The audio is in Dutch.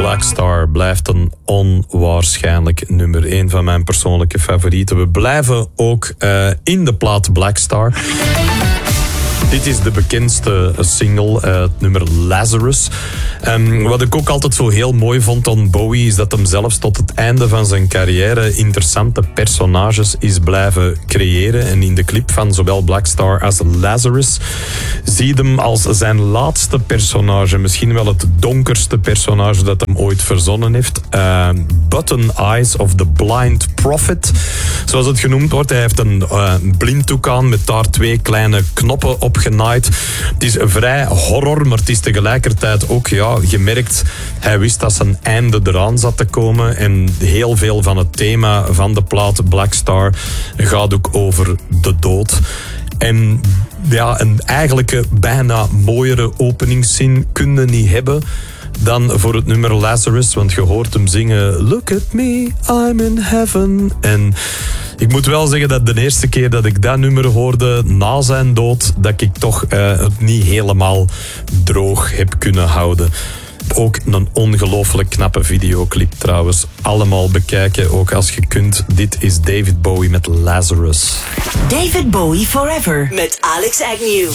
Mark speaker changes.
Speaker 1: Black Star blijft een onwaarschijnlijk nummer 1 van mijn persoonlijke favorieten. We blijven ook in de plaat Black Star. Dit is de bekendste single, het nummer Lazarus. Wat ik ook altijd zo heel mooi vond aan Bowie is dat hem zelfs tot het einde van zijn carrière interessante personages is blijven creëren. En in de clip van zowel Black Star als Lazarus zie je hem als zijn laatste personage. Misschien wel het donkerste personage dat hem ooit verzonnen heeft. Button Eyes of the Blind Prophet, zoals het genoemd wordt. Hij heeft een blinddoek aan met daar 2 kleine knoppen op genaaid. Het is vrij horror, maar het is tegelijkertijd ook gemerkt. Hij wist dat zijn einde eraan zat te komen. En heel veel van het thema van de plaat Black Star gaat ook over de dood. En een eigenlijke bijna mooiere openingszin kun je niet hebben dan voor het nummer Lazarus, want je hoort hem zingen Look at me, I'm in heaven. En ik moet wel zeggen dat de eerste keer dat ik dat nummer hoorde na zijn dood, dat ik toch het niet helemaal droog heb kunnen houden. Ook een ongelooflijk knappe videoclip trouwens. Allemaal bekijken, ook als je kunt. Dit is David Bowie met Lazarus.
Speaker 2: David Bowie Forever met Alex Agnew.